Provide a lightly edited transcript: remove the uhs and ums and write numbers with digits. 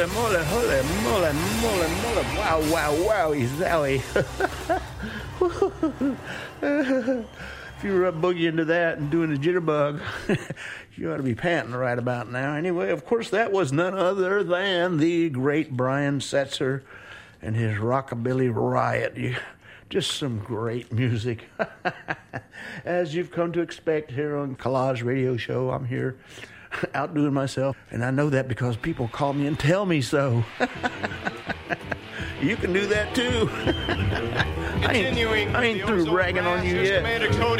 holy moly, holy moly, moly, moly, wow, wow, wowie, zowie. If you were up boogie into that and doing the jitterbug, you ought to be panting right about now. Anyway, of course, that was none other than the great Brian Setzer and his Rockabilly Riot. Just some great music. As you've come to expect here on Collage Radio Show, I'm here outdoing myself, and I know that because people call me and tell me so. You can do that too. I ain't through ragging on you yet. Commander Cody